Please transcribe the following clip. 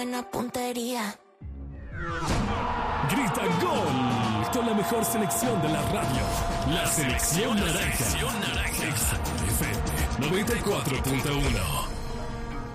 buena puntería. Grita gol con la mejor selección de la radio. La selección naranja. FM 94.1.